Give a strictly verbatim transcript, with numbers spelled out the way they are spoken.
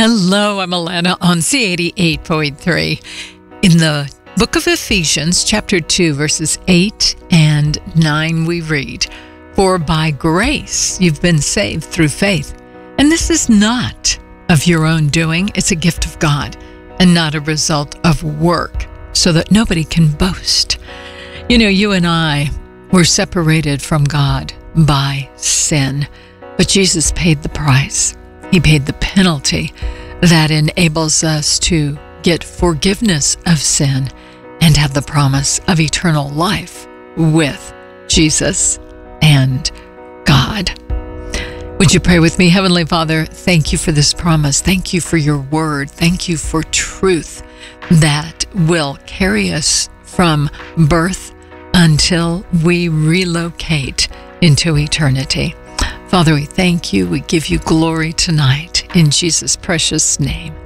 Hello, I'm Alana on C eighty-eight point three. In the book of Ephesians, chapter two, verses eight and nine, we read, "For by grace you've been saved through faith, and this is not of your own doing, it's a gift of God, and not a result of work, so that nobody can boast." You know, you and I were separated from God by sin, but Jesus paid the price. He paid the penalty that enables us to get forgiveness of sin and have the promise of eternal life with Jesus and God. Would you pray with me? Heavenly Father, thank you for this promise. Thank you for your word. Thank you for truth that will carry us from birth until we relocate into eternity. Father, we thank you. We give you glory tonight in Jesus' precious name.